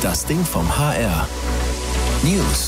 Das Ding vom HR. News.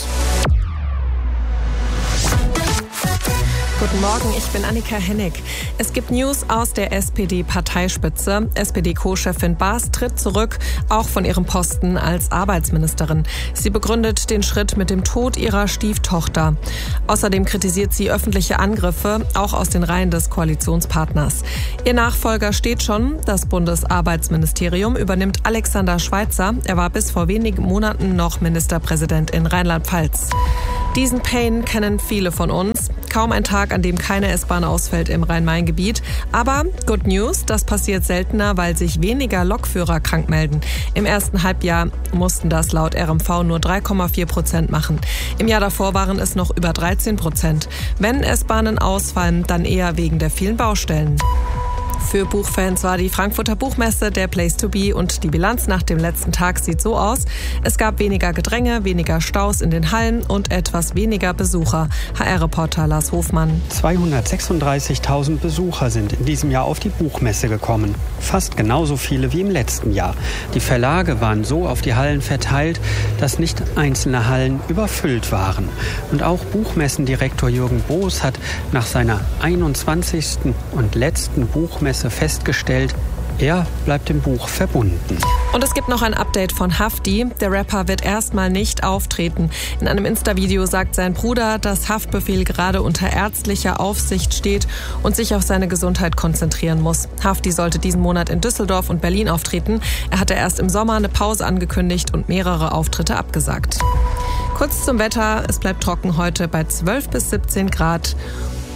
Guten Morgen, ich bin Annika Hennig. Es gibt News aus der SPD-Parteispitze. SPD-Co-Chefin Baas tritt zurück, auch von ihrem Posten als Arbeitsministerin. Sie begründet den Schritt mit dem Tod ihrer Stieftochter. Außerdem kritisiert sie öffentliche Angriffe, auch aus den Reihen des Koalitionspartners. Ihr Nachfolger steht schon. Das Bundesarbeitsministerium übernimmt Alexander Schweitzer. Er war bis vor wenigen Monaten noch Ministerpräsident in Rheinland-Pfalz. Diesen Pain kennen viele von uns. Kaum ein Tag, an dem keine S-Bahn ausfällt im Rhein-Main-Gebiet. Aber Good News, das passiert seltener, weil sich weniger Lokführer krank melden. Im ersten Halbjahr mussten das laut RMV nur 3,4% machen. Im Jahr davor waren es noch über 13%. Wenn S-Bahnen ausfallen, dann eher wegen der vielen Baustellen. Für Buchfans war die Frankfurter Buchmesse der Place to be und die Bilanz nach dem letzten Tag sieht so aus. Es gab weniger Gedränge, weniger Staus in den Hallen und etwas weniger Besucher. HR-Reporter Lars Hofmann. 236.000 Besucher sind in diesem Jahr auf die Buchmesse gekommen. Fast genauso viele wie im letzten Jahr. Die Verlage waren so auf die Hallen verteilt, dass nicht einzelne Hallen überfüllt waren. Und auch Buchmessendirektor Jürgen Boos hat nach seiner 21. und letzten Buchmesse festgestellt, er bleibt dem Buch verbunden. Und es gibt noch ein Update von Hafti. Der Rapper wird erstmal nicht auftreten. In einem Insta-Video sagt sein Bruder, dass Haftbefehl gerade unter ärztlicher Aufsicht steht und sich auf seine Gesundheit konzentrieren muss. Hafti sollte diesen Monat in Düsseldorf und Berlin auftreten. Er hatte erst im Sommer eine Pause angekündigt und mehrere Auftritte abgesagt. Kurz zum Wetter. Es bleibt trocken heute bei 12 bis 17 Grad.